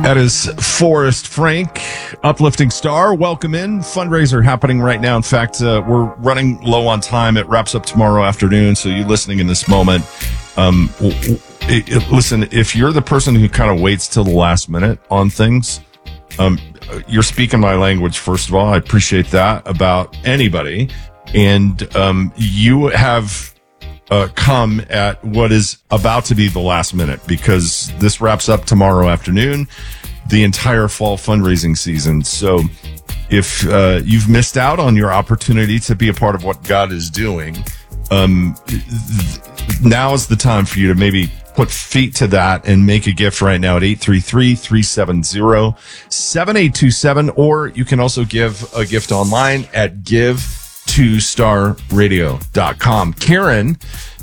That is Forrest Frank, Uplifting Star. Welcome in. Fundraiser happening right now. In fact, we're running low on time. It wraps up tomorrow afternoon. So you listening in this moment, listen, if you're the person who kind of waits till the last minute on things, you're speaking my language, first of all. I appreciate that about anybody. And you have come at what is about to be the last minute, because this wraps up tomorrow afternoon, the entire fall fundraising season. So if you've missed out on your opportunity to be a part of what God is doing, now is the time for you to maybe put feet to that and make a gift right now at 833-370-7827, or you can also give a gift online at give2starradio.com. Karen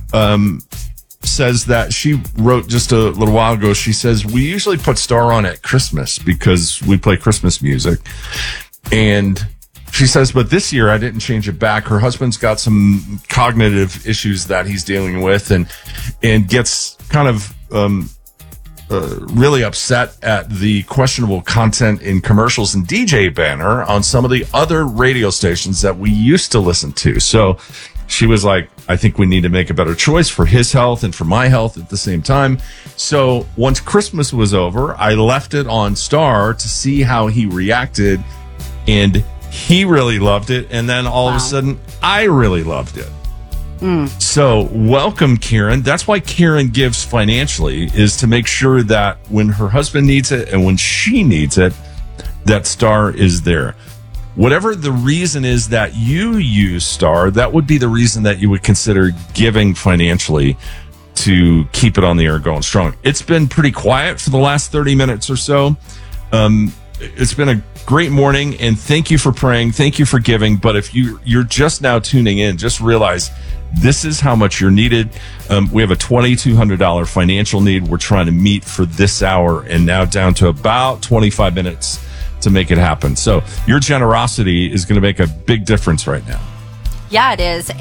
says that she wrote just a little while ago. She says, we usually put Star on at Christmas because we play Christmas music. And she says, but this year I didn't change it back. Her husband's got some cognitive issues that he's dealing with, and gets kind of really upset at the questionable content in commercials and DJ banner on some of the other radio stations that we used to listen to. So she was like, I think we need to make a better choice for his health and for my health at the same time. So once Christmas was over, I left it on Star to see how he reacted, and he really loved it. And then all of a sudden, I really loved it. So welcome, Karen. That's why Karen gives financially, is to make sure that when her husband needs it and when she needs it, that Star is there. Whatever the reason is that you use Star, that would be the reason that you would consider giving financially to keep it on the air going strong. It's been pretty quiet for the last 30 minutes or so. It's been a great morning, and thank you for praying. Thank you for giving. But if you're just now tuning in, just realize this is how much you're needed. We have a $2,200 financial need we're trying to meet for this hour, and now down to about 25 minutes to make it happen. So your generosity is going to make a big difference right now. Yeah, it is.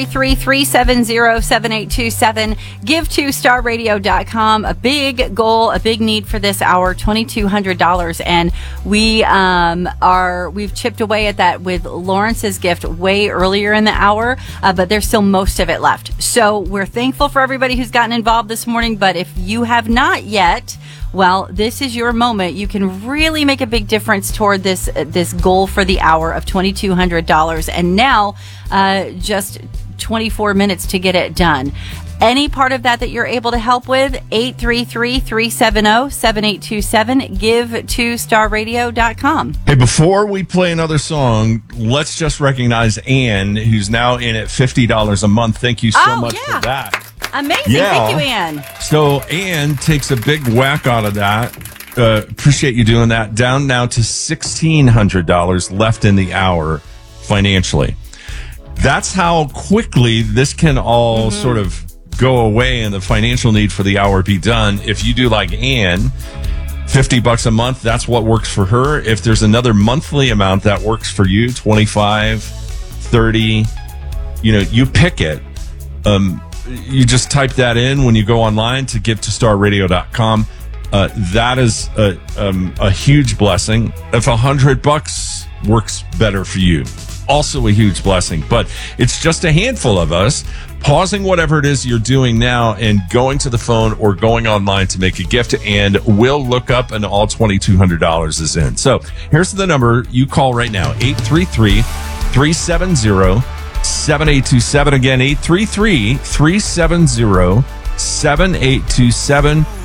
833-370-7827. Give2starradio.com. A big goal, a big need for this hour, $2,200. And we've chipped away at that with Lawrence's gift way earlier in the hour, but there's still most of it left. So we're thankful for everybody who's gotten involved this morning. But if you have not yet, well, this is your moment. You can really make a big difference toward this goal for the hour of $2,200. And now, just 24 minutes to get it done. Any part of that you're able to help with, 833-370-7827, give2starradio.com. Hey, before we play another song, let's just recognize Ann, who's now in at $50 a month. Thank you so much for that. Amazing. Yeah. Thank you, Ann. So Ann takes a big whack out of that. Appreciate you doing that. Down now to $1,600 left in the hour financially. That's how quickly this can all sort of go away and the financial need for the hour be done. If you do like Ann, $50 a month, that's what works for her. If there's another monthly amount that works for you, 25, 30, you pick it. You just type that in when you go online to give2starradio.com. That is a huge blessing. If $100 works better for you, also a huge blessing. But it's just a handful of us pausing whatever it is you're doing now and going to the phone or going online to make a gift, and we'll look up and all $2,200 is in. So here's the number you call right now, 833-370-7827. Again, 833-370-7827.